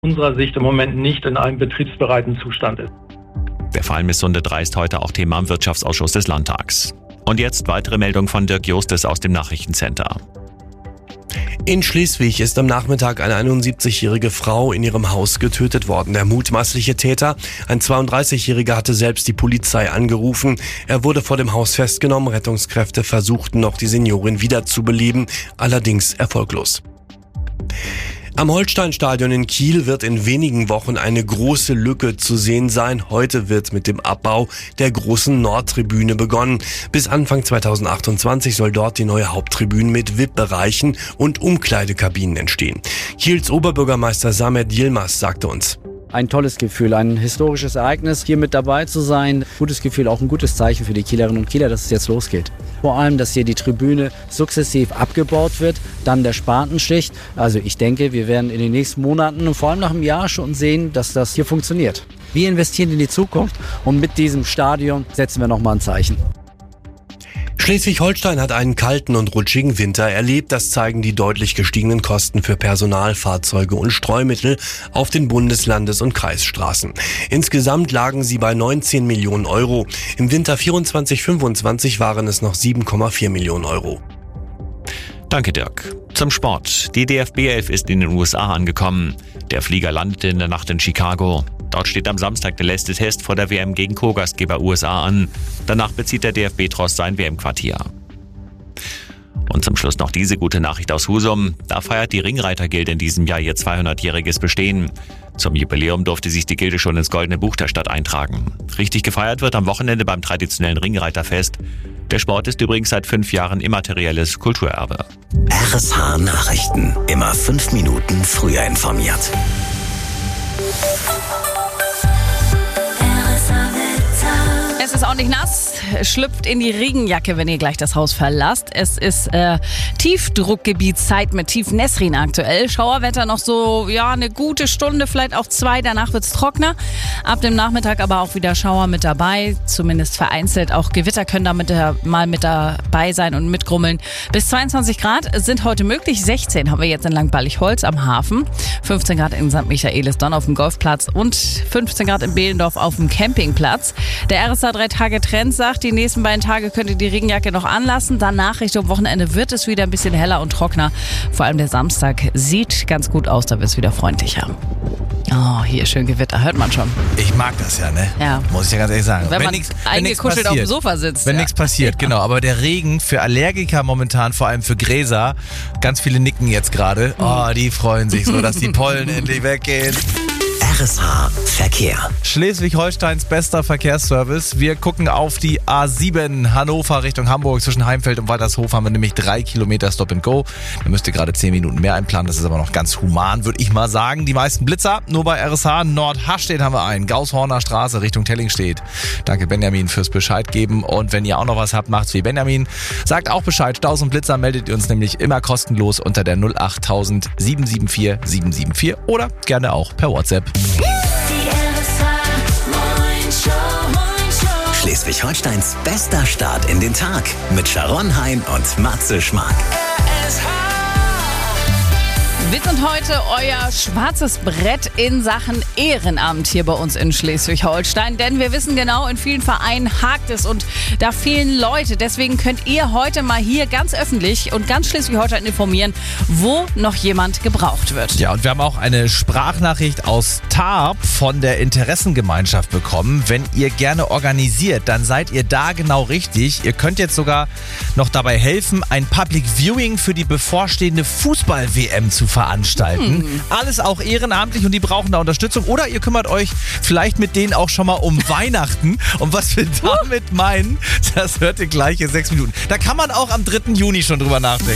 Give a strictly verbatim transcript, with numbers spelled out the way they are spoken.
unserer Sicht im Moment nicht in einem betriebsbereiten Zustand ist. Der Fall Missunde drei ist heute auch Thema im Wirtschaftsausschuss des Landtags. Und jetzt weitere Meldung von Dirk Justes aus dem Nachrichtencenter. In Schleswig ist am Nachmittag eine einundsiebzigjährige Frau in ihrem Haus getötet worden. Der mutmaßliche Täter, ein zweiunddreißigjähriger, hatte selbst die Polizei angerufen. Er wurde vor dem Haus festgenommen. Rettungskräfte versuchten noch, die Seniorin wiederzubeleben, allerdings erfolglos. Am Holsteinstadion in Kiel wird in wenigen Wochen eine große Lücke zu sehen sein. Heute wird mit dem Abbau der großen Nordtribüne begonnen. Bis Anfang zweitausendachtundzwanzig soll dort die neue Haupttribüne mit V I P-Bereichen und Umkleidekabinen entstehen. Kiels Oberbürgermeister Samet Yilmaz sagte uns: Ein tolles Gefühl, ein historisches Ereignis, hier mit dabei zu sein. Gutes Gefühl, auch ein gutes Zeichen für die Kielerinnen und Kieler, dass es jetzt losgeht. Vor allem, dass hier die Tribüne sukzessiv abgebaut wird, dann der Spatenstich. Also ich denke, wir werden in den nächsten Monaten und vor allem nach einem Jahr schon sehen, dass das hier funktioniert. Wir investieren in die Zukunft und mit diesem Stadion setzen wir nochmal ein Zeichen. Schleswig-Holstein hat einen kalten und rutschigen Winter erlebt. Das zeigen die deutlich gestiegenen Kosten für Personal, Fahrzeuge und Streumittel auf den Bundeslandes- und Kreisstraßen. Insgesamt lagen sie bei neunzehn Millionen Euro. Im Winter vierundzwanzig fünfundzwanzig waren es noch sieben Komma vier Millionen Euro. Danke, Dirk. Zum Sport. Die D F B elf ist in den U S A angekommen. Der Flieger landete in der Nacht in Chicago. Dort steht am Samstag der letzte Test vor der W M gegen Co-Gastgeber U S A an. Danach bezieht der D F B-Tross sein W M-Quartier. Und zum Schluss noch diese gute Nachricht aus Husum. Da feiert die Ringreiter-Gilde in diesem Jahr ihr zweihundertjähriges Bestehen. Zum Jubiläum durfte sich die Gilde schon ins Goldene Buch der Stadt eintragen. Richtig gefeiert wird am Wochenende beim traditionellen Ringreiterfest. Der Sport ist übrigens seit fünf Jahren immaterielles Kulturerbe. R S H Nachrichten. Immer fünf Minuten früher informiert. Es ist auch nicht nass, schlüpft in die Regenjacke, wenn ihr gleich das Haus verlasst. Es ist äh, Tiefdruckgebietszeit mit Tief Nesrin aktuell. Schauerwetter noch so, ja, eine gute Stunde, vielleicht auch zwei. Danach wird's trockener. Ab dem Nachmittag aber auch wieder Schauer mit dabei. Zumindest vereinzelt. Auch Gewitter können da mit der, mal mit dabei sein und mitgrummeln. Bis zweiundzwanzig Grad sind heute möglich. sechzehn haben wir jetzt in Langballigholz am Hafen. fünfzehn Grad in Sankt Michaelis-Donn auf dem Golfplatz und fünfzehn Grad in Behlendorf auf dem Campingplatz. Der R S A drei Tage Trend sagt, die nächsten beiden Tage könnt ihr die Regenjacke noch anlassen. Danach Richtung Wochenende wird es wieder ein bisschen heller und trockener. Vor allem der Samstag sieht ganz gut aus, da wird es wieder freundlicher. Oh, hier schön Gewitter, hört man schon. Ich mag das ja, ne? Ja. Muss ich ja ganz ehrlich sagen. Wenn, wenn man nix, eingekuschelt auf dem Sofa sitzt. Wenn ja. nichts passiert, genau. Aber der Regen für Allergiker momentan, vor allem für Gräser, ganz viele nicken jetzt gerade. Oh, die freuen sich so, dass die Pollen endlich weggehen. R S H Verkehr. Schleswig-Holsteins bester Verkehrsservice. Wir gucken auf die A sieben Hannover Richtung Hamburg. Zwischen Heimfeld und Waltershof haben wir nämlich drei Kilometer Stop and Go. Da müsst ihr gerade zehn Minuten mehr einplanen. Das ist aber noch ganz human, würde ich mal sagen. Die meisten Blitzer nur bei R S H. Nordhastedt haben wir einen. Gaushorner Straße Richtung Tellingstedt. Danke Benjamin fürs Bescheid geben. Und wenn ihr auch noch was habt, macht's wie Benjamin. Sagt auch Bescheid. Staus und Blitzer meldet ihr uns nämlich immer kostenlos unter der null acht null null sieben sieben vier sieben sieben vier oder gerne auch per WhatsApp. Schleswig-Holsteins bester Start in den Tag mit Sharon Hein und Matze Schmark. Wir sind heute euer schwarzes Brett in Sachen Ehrenamt hier bei uns in Schleswig-Holstein. Denn wir wissen genau, in vielen Vereinen hakt es und da fehlen Leute. Deswegen könnt ihr heute mal hier ganz öffentlich und ganz Schleswig-Holstein informieren, wo noch jemand gebraucht wird. Ja, und wir haben auch eine Sprachnachricht aus Tarp von der Interessengemeinschaft bekommen. Wenn ihr gerne organisiert, dann seid ihr da genau richtig. Ihr könnt jetzt sogar noch dabei helfen, ein Public Viewing für die bevorstehende Fußball-W M zu veranstalten. Hm. Alles auch ehrenamtlich und die brauchen da Unterstützung. Oder ihr kümmert euch vielleicht mit denen auch schon mal um Weihnachten. Und was wir damit meinen, das hört ihr gleich in sechs Minuten. Da kann man auch am dritten Juni schon drüber nachdenken.